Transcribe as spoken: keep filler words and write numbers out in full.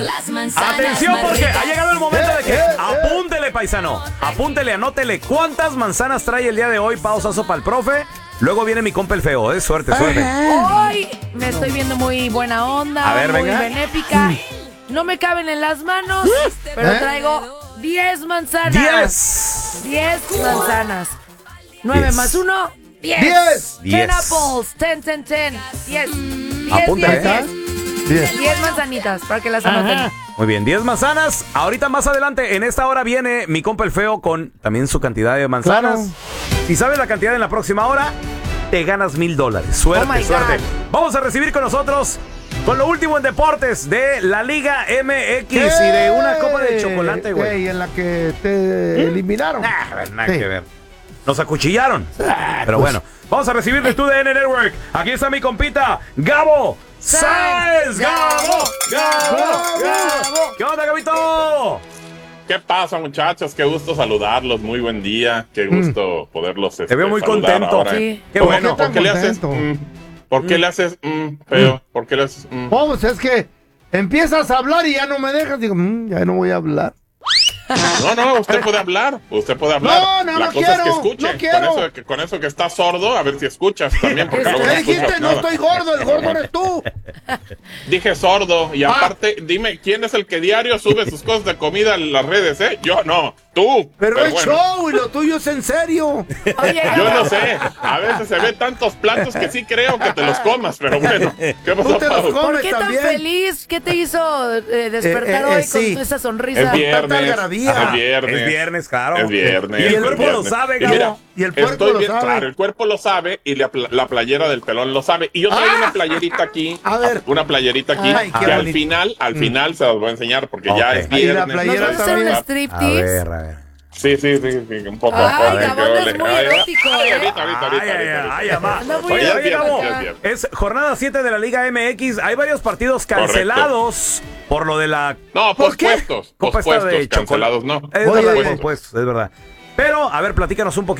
Atención porque ha llegado el momento de que apúntele, paisano. Apúntele, anótele. ¿Cuántas manzanas trae el día de hoy? Pausazo para el profe. Luego viene mi compa el feo, ¿eh? Suerte, suerte. Hoy me estoy viendo muy buena onda, A ver, muy venga. benéfica. No me caben en las manos, pero ¿Eh? traigo diez manzanas. Diez. diez manzanas. nueve Diez. más uno, diez. Diez. diez Diez. apples, ten, ten, ten. diez. diez, Apúntale. diez, Diez. diez. diez manzanitas para que las anoten. Muy bien, diez manzanas. Ahorita más adelante, en esta hora viene mi compa el feo con también su cantidad de manzanas. Claro. Si sabes la cantidad en la próxima hora, te ganas mil dólares. Suerte, Oh my suerte. God. Vamos a recibir con nosotros con lo último en deportes de la Liga M X y de una copa de chocolate, güey. Ey, en la que te eliminaron. Nah, a ver, nada Sí. que ver. Nos acuchillaron. Pero pues. bueno, vamos a recibir de tu D N Network. Aquí está mi compita, Gabo Sáenz. Gabo, Gabo, Gabo. ¿Qué onda, Gabito? ¿Qué pasa, muchachos? Qué gusto saludarlos. Muy buen día. Qué gusto poderlos este, Te veo muy saludar contento. ahora. Sí. Qué ¿Por bueno. ¿Por qué le haces? contento. mm, ¿Por qué le haces mm, feo? ¿Por qué le haces mm? Oh, pues es que empiezas a hablar y ya no me dejas. Digo, mm, ya no voy a hablar. No, no, usted puede hablar. Usted puede hablar. No, no, La no cosa quiero, es que escuche. no quiero. Con eso, que, con eso que estás sordo, a ver si escuchas también. Porque luego ¿Qué no dijiste? escuchas No nada. estoy gordo, el gordo eres tú. Dije sordo. Y Ah. aparte, dime, ¿quién es el que diario sube sus cosas de comida en las redes, eh? Yo no. Tú. Pero, es bueno. show y lo tuyo es en serio. Oye, Yo Gabo, no sé, a veces se ven tantos platos que sí creo que te los comas, pero bueno, ¿qué Tú pasó, te los Pau? ¿por comes qué tan también. feliz? ¿Qué te hizo eh, despertar Eh, eh, hoy eh, sí. con esa sonrisa? Es viernes, algarabía. es viernes, Es viernes, claro. es viernes. Y el es cuerpo viernes. lo sabe, Y Gabo. mira, Y el puerco estoy lo bien, sabe. claro, el cuerpo lo sabe y la, pla- la playera del pelón lo sabe. Y yo traigo Ah. una playerita aquí, A ver. una playerita aquí, Ay, qué que al bonito. final, al final se las voy a enseñar porque ya Ok. es Y la viernes. playera ¿Nos vas a hacer un también. A striptease? ver, a ver. Sí, sí, sí, sí, un poco. Ay, a ver, Gabo, qué es ole. muy Ay, erótico, ay, ¿eh? ahorita, ahorita, ahorita, Ay, ay, ahorita, ay, ahorita. ama. Anda muy Oye, Ya es oye, viernes, Gabo, ya es viernes. es jornada siete de la Liga M X. Hay varios partidos cancelados por lo de la No, ¿Por qué? pospuestos, Copa esta de pospuestos, cancelados, no. Es Oye, verdad, oye. pospuestos, es verdad. Pero, a ver, platícanos un poquito.